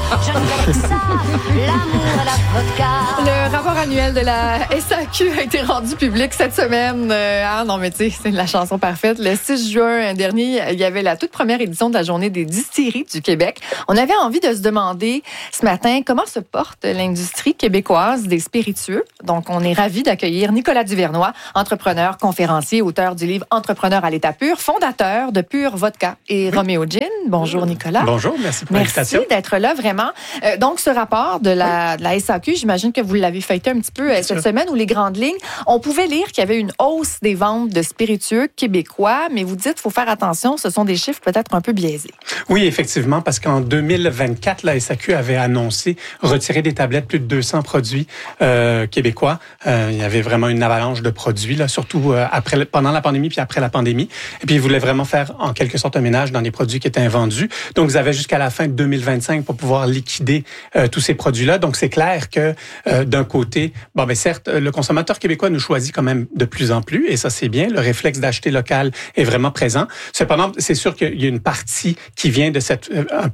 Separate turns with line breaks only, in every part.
Je ne fais que ça, l'amour et la vodka.
Le rapport annuel de la SAQ a été rendu public cette semaine. Non, mais tu sais, c'est la chanson parfaite. Le 6 juin dernier, il y avait la toute première édition de la Journée des distilleries du Québec. On avait envie de se demander ce matin comment se porte l'industrie québécoise des spiritueux. Donc, on est ravis d'accueillir Nicolas Duvernois, entrepreneur, conférencier, auteur du livre Entrepreneur à l'état pur, fondateur de Pure Vodka et Romeo Gin. Bonjour, Nicolas.
Bonjour, merci pour l'invitation.
Merci d'être là, vraiment. Donc, ce rapport de la SAQ, j'imagine que vous l'avez feuilleté un petit peu cette semaine, où les grandes lignes, on pouvait lire qu'il y avait une hausse des ventes de spiritueux québécois, mais vous dites qu'il faut faire attention, ce sont des chiffres peut-être un peu biaisés.
Oui, effectivement, parce qu'en 2024, la SAQ avait annoncé retirer des tablettes plus de 200 produits québécois. Il y avait vraiment une avalanche de produits, là, surtout pendant la pandémie puis après la pandémie. Et puis, ils voulaient vraiment faire en quelque sorte un ménage dans les produits qui étaient invendus. Donc, ils avaient jusqu'à la fin de 2025 pour pouvoir liquider tous ces produits-là. Donc, c'est clair que d'un côté, certes, le consommateur québécois nous choisit quand même de plus en plus, et ça, c'est bien. Le réflexe d'acheter local est vraiment présent. Cependant, c'est sûr qu'il y a une partie qui vient de cette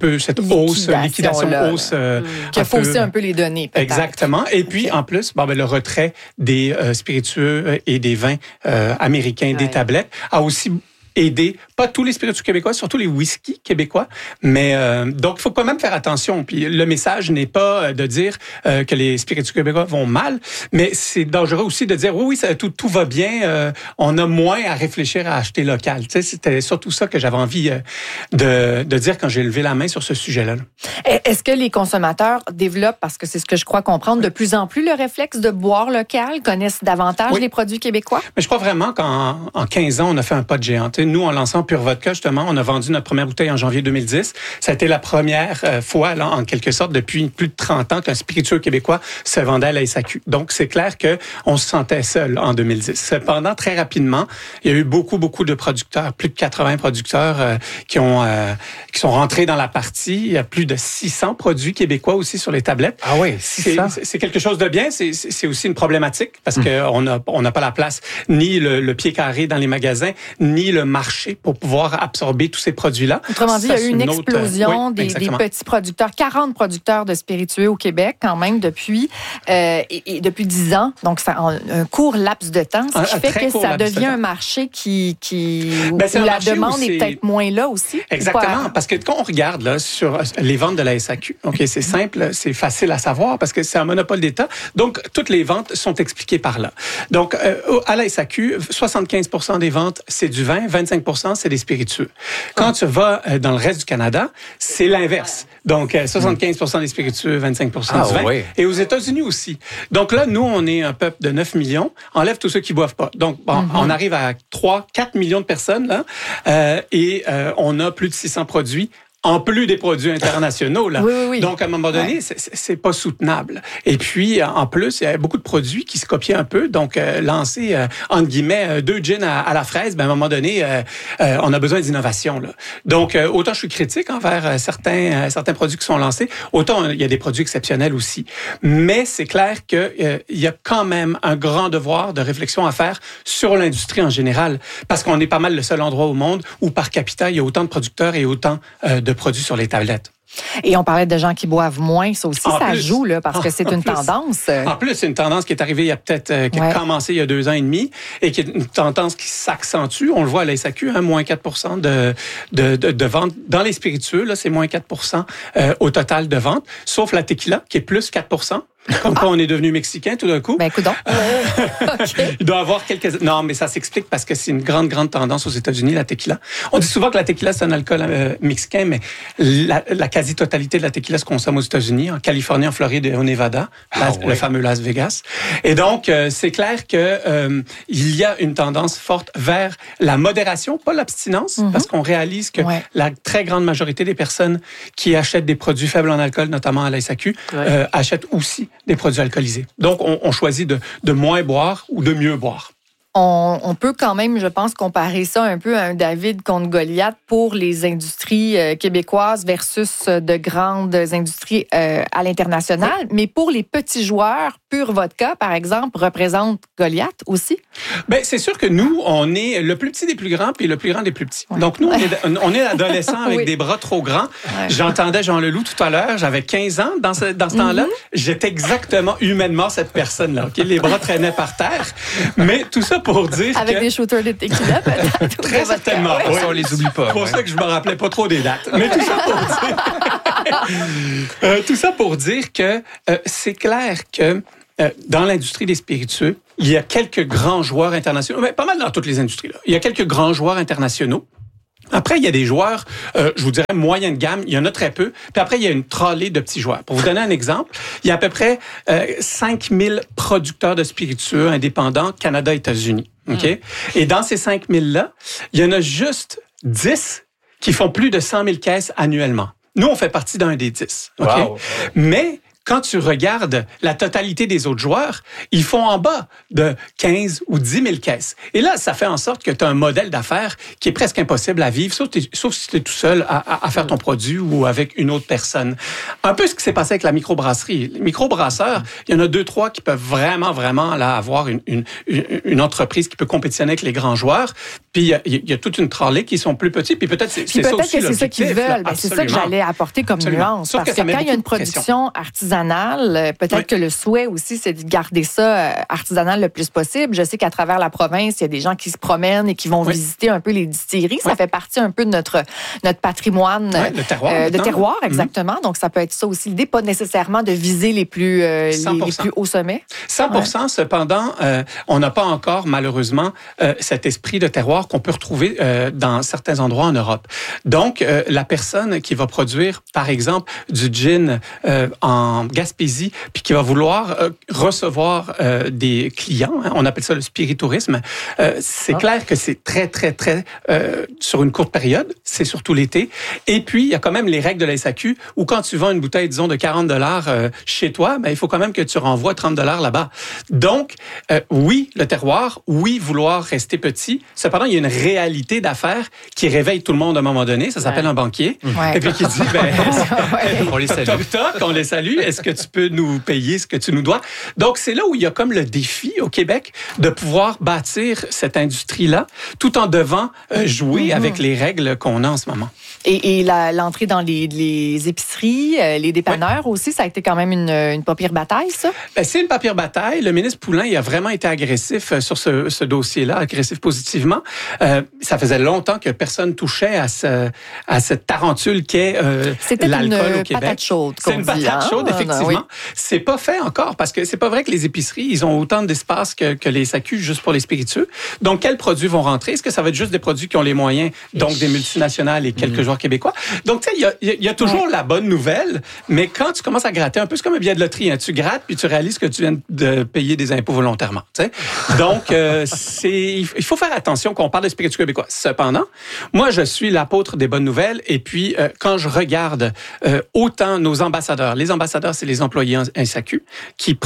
liquidation hausse.
Qui a faussé un peu les données, peut-être.
Exactement. Et puis, en plus, le retrait des spiritueux et des vins américains des tablettes a aussi aider, pas tous les spiritueux québécois, surtout les whisky québécois, mais donc il faut quand même faire attention. Puis le message n'est pas de dire que les spiritueux québécois vont mal, mais c'est dangereux aussi de dire oui, tout va bien, on a moins à réfléchir à acheter local. Tu sais, c'était surtout ça que j'avais envie de dire quand j'ai levé la main sur ce sujet-là.
Est-ce que les consommateurs développent, parce que c'est ce que je crois comprendre, de plus en plus le réflexe de boire local, connaissent davantage les produits québécois?
Mais je crois vraiment qu'en 15 ans, on a fait un pas de géant. Nous, en lançant Pure Vodka, justement, on a vendu notre première bouteille en janvier 2010. Ça a été la première fois, là, en quelque sorte, depuis plus de 30 ans qu'un spiritueux québécois se vendait à la SAQ. Donc, c'est clair qu'on se sentait seul en 2010. Cependant, très rapidement, il y a eu beaucoup de producteurs, plus de 80 producteurs qui sont rentrés dans la partie. Il y a plus de 600 produits québécois aussi sur les tablettes.
Ah oui, 600.
C'est quelque chose de bien. C'est aussi une problématique parce qu'on n'a pas la place, ni le pied carré dans les magasins, ni le marché pour pouvoir absorber tous ces produits-là.
Autrement dit, il y a eu une explosion des petits producteurs, 40 producteurs de spiritueux au Québec quand même depuis 10 ans. Donc, ça un court laps de temps, ce qui fait que ça devient un marché où la demande est peut-être moins là aussi.
Exactement, parce que quand on regarde là, sur les ventes de la SAQ, c'est simple, c'est facile à savoir parce que c'est un monopole d'État. Donc, toutes les ventes sont expliquées par là. Donc, à la SAQ, 75% des ventes, c'est du vin, 25%, c'est des spiritueux. Quand tu vas dans le reste du Canada, c'est l'inverse. Donc, 75% des spiritueux, 25% du vin. Oui. Et aux États-Unis aussi. Donc là, nous, on est un peuple de 9 millions. Enlève tous ceux qui boivent pas. Donc, on arrive à 3-4 millions de personnes, là, et on a plus de 600 produits. En plus des produits internationaux, là.
Oui.
Donc, à un moment donné, c'est pas soutenable. Et puis, en plus, il y a beaucoup de produits qui se copiaient un peu. Donc, lancer, entre guillemets, 2 gins à la fraise, à un moment donné, on a besoin d'innovation, là. Donc, autant je suis critique envers certains produits qui sont lancés, autant il y a des produits exceptionnels aussi. Mais c'est clair qu'il y a quand même un grand devoir de réflexion à faire sur l'industrie en général. Parce qu'on est pas mal le seul endroit au monde où, par capita, il y a autant de producteurs et autant de produits sur les tablettes.
Et on parlait de gens qui boivent moins, ça aussi, joue, là, parce que c'est une tendance.
En plus, c'est une tendance qui est arrivée il y a peut-être, qui a commencé il y a 2 ans et demi, et qui est une tendance qui s'accentue. On le voit à la SAQ, moins 4% de vente. Dans les spiritueux, là, c'est moins 4% au total de vente, sauf la tequila, qui est plus 4%. Comme quoi on est devenu mexicain tout d'un coup.
Ben, coudonc.
Okay. Il doit y avoir quelques... Non, mais ça s'explique parce que c'est une grande tendance aux États-Unis, la tequila. On dit souvent que la tequila, c'est un alcool mexicain, mais la quasi-totalité de la tequila se consomme aux États-Unis, en Californie, en Floride et au Nevada, le fameux Las Vegas. Et donc, c'est clair que il y a une tendance forte vers la modération, pas l'abstinence, parce qu'on réalise que la très grande majorité des personnes qui achètent des produits faibles en alcool, notamment à la SAQ, achètent aussi des produits alcoolisés. Donc, on choisit de moins boire ou de mieux boire.
On peut quand même, je pense, comparer ça un peu à un David contre Goliath pour les industries québécoises versus de grandes industries à l'international. Oui. Mais pour les petits joueurs, Pure Vodka, par exemple, représente Goliath aussi?
Bien, c'est sûr que nous, on est le plus petit des plus grands puis le plus grand des plus petits. Ouais. Donc, nous, on est adolescents avec oui. des bras trop grands. Ouais. J'entendais Jean Leloup tout à l'heure. J'avais 15 ans dans ce temps-là. J'étais exactement humainement cette personne-là. Okay? Les bras traînaient par terre. Mais tout ça pour dire
avec des shooters de tequila, peut-être.
Très certainement.
Oui. On les oublie pas.
C'est pour ça que je me rappelais pas trop des dates. Mais tout ça pour dire... tout ça pour dire que c'est clair que dans l'industrie des spiritueux, il y a quelques grands joueurs internationaux, mais pas mal dans toutes les industries. Là. Il y a quelques grands joueurs internationaux. Après, il y a des joueurs, je vous dirais, moyenne gamme. Il y en a très peu. Puis après, il y a une trolley de petits joueurs. Pour vous donner un exemple, il y a à peu près 5000 producteurs de spiritueux indépendants Canada, États-Unis. OK? Et dans ces 5000-là, il y en a juste 10 qui font plus de 100 000 caisses annuellement. Nous, on fait partie d'un des 10. OK? Wow. Mais quand tu regardes la totalité des autres joueurs, ils font en bas de 15 ou 10 000 caisses. Et là, ça fait en sorte que tu as un modèle d'affaires qui est presque impossible à vivre, sauf si tu es tout seul à faire ton produit ou avec une autre personne. Un peu ce qui s'est passé avec la microbrasserie. Les microbrasseurs, il y en a 2-3 qui peuvent vraiment là, avoir une entreprise qui peut compétitionner avec les grands joueurs. Puis il y a toute une trolley qui sont plus petits. Puis peut-être c'est ça aussi
que c'est ça qu'ils veulent. C'est ça que j'allais apporter comme nuance. Parce que quand il y a une production artisanale, peut-être que le souhait aussi, c'est de garder ça artisanal le plus possible. Je sais qu'à travers la province, il y a des gens qui se promènent et qui vont visiter un peu les distilleries. Ça fait partie un peu de notre patrimoine de terroir, exactement. Donc, ça peut être ça aussi. L'idée, pas nécessairement de viser les plus hauts sommets.
100%. Cependant, on n'a pas encore, malheureusement, cet esprit de terroir qu'on peut retrouver dans certains endroits en Europe. Donc, la personne qui va produire, par exemple, du gin en Gaspésie, puis qui va vouloir recevoir des clients, hein, on appelle ça le spiritourisme, c'est clair que c'est très sur une courte période, c'est surtout l'été. Et puis, il y a quand même les règles de la SAQ, où quand tu vends une bouteille, disons, de $40 chez toi, ben, il faut quand même que tu renvoies $30 là-bas. Donc, oui, le terroir, oui, vouloir rester petit. Cependant, il y a une réalité d'affaires qui réveille tout le monde à un moment donné. Ça s'appelle un banquier. Ouais. Et puis qui dit, on les salue. On les salue. Est-ce que tu peux nous payer ce que tu nous dois? Donc, c'est là où il y a comme le défi au Québec de pouvoir bâtir cette industrie-là tout en devant jouer avec les règles qu'on a en ce moment.
Et l'entrée dans les épiceries, les dépanneurs aussi, ça a été quand même une pas pire bataille, ça?
Ben, c'est une pas pire bataille. Le ministre Poulin, il a vraiment été agressif sur ce dossier-là, agressif positivement. Ça faisait longtemps que personne touchait à cette tarentule qu'est l'alcool au Québec.
Patate chaude,
c'est une patate chaude, effectivement. Oui. C'est pas fait encore parce que c'est pas vrai que les épiceries, ils ont autant d'espace que les SAQ juste pour les spiritueux. Donc, quels produits vont rentrer? Est-ce que ça va être juste des produits qui ont les moyens, donc des multinationales et quelques joueurs québécois? Donc, tu sais, il y a toujours la bonne nouvelle, mais quand tu commences à gratter, un peu, c'est comme un billet de loterie, hein, tu grattes puis tu réalises que tu viens de payer des impôts volontairement. Tu sais? Donc, il faut faire attention quand on parle de spiritueux québécois. Cependant, moi, je suis l'apôtre des bonnes nouvelles et puis, quand je regarde autant nos ambassadeurs, les ambassadeurs, c'est les employés en SAQ qui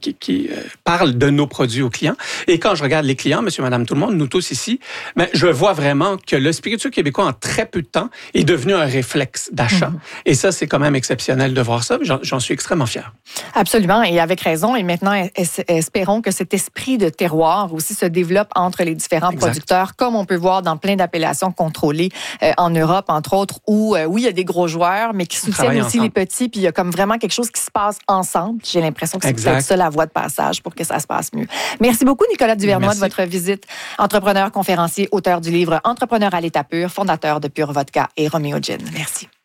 parlent de nos produits aux clients. Et quand je regarde les clients, monsieur, madame, tout le monde, nous tous ici, ben, je vois vraiment que le spiritueux québécois, en très peu de temps, est devenu un réflexe d'achat. Et ça, c'est quand même exceptionnel de voir ça. J'en suis extrêmement fier.
Absolument. Et avec raison. Et maintenant, espérons que cet esprit de terroir aussi se développe entre les différents producteurs, comme on peut voir dans plein d'appellations contrôlées en Europe, entre autres, où, oui, il y a des gros joueurs, mais qui soutiennent aussi les petits. Puis il y a comme vraiment quelque chose qui se passe ensemble. J'ai l'impression que c'est peut-être ça la voie de passage pour que ça se passe mieux. Merci beaucoup, Nicolas Duvernois, de votre visite. Entrepreneur, conférencier, auteur du livre Entrepreneur à l'état pur, fondateur de Pure Vodka et Romeo Gin. Merci.